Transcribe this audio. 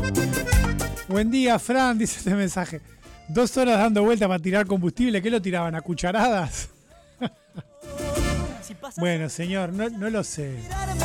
Buen día, Fran, dice este mensaje. 2 horas dando vuelta para tirar combustible. ¿Qué lo tiraban? ¿A cucharadas? Bueno, señor, no lo sé.